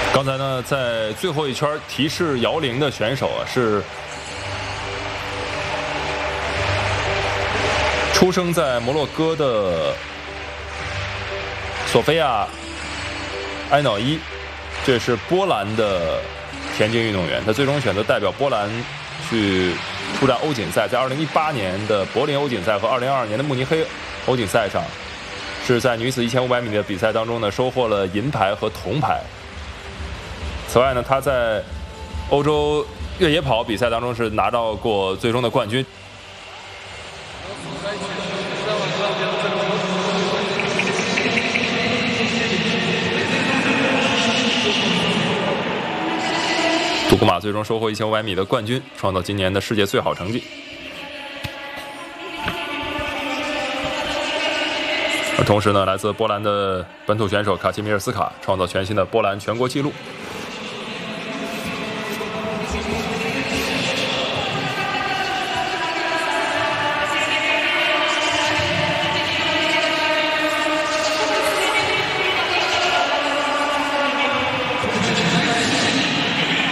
刚才呢，在最后一圈提示摇铃的选手啊，是出生在摩洛哥的索菲亚·埃瑙伊，这是波兰的田径运动员，他最终选择代表波兰去出战欧锦赛，在2018年的柏林欧锦赛和2022年的慕尼黑欧锦赛上，是在女子1500米的比赛当中呢，收获了银牌和铜牌。此外呢，他在欧洲越野跑比赛当中是拿到过最终的冠军。杜古马最终收获1500米的冠军，创造今年的世界最好成绩。而同时呢，来自波兰的本土选手卡奇米尔斯卡创造全新的波兰全国纪录。